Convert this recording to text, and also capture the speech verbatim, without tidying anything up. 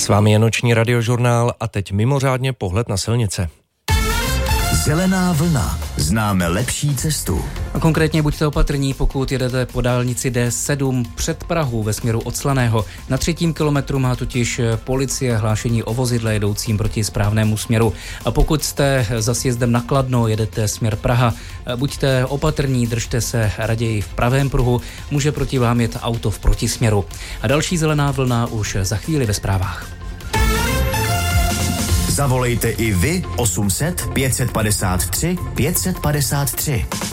S vámi je noční radiožurnál a teď mimořádně pohled na silnice. Zelená vlna. Známe lepší cestu. A konkrétně buďte opatrní, pokud jedete po dálnici D sedm před Prahu ve směru od Slaného. Na třetím kilometru má totiž policie hlášení o vozidle jedoucím proti správnému směru. A pokud jste za sjezdem na Kladno, jedete směr Praha, buďte opatrní, držte se raději v pravém pruhu, může proti vám jet auto v protisměru. A další zelená vlna už za chvíli ve zprávách. Zavolejte i vy osm set pět set padesát tři pět set padesát tři.